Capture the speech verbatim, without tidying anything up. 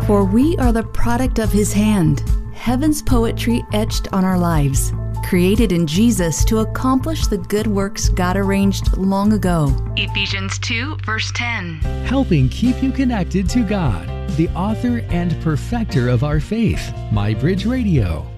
For we are the product of His hand, heaven's poetry etched on our lives, created in Jesus to accomplish the good works God arranged long ago. Ephesians two, verse ten. Helping keep you connected to God, the author and perfecter of our faith. MyBridge Radio.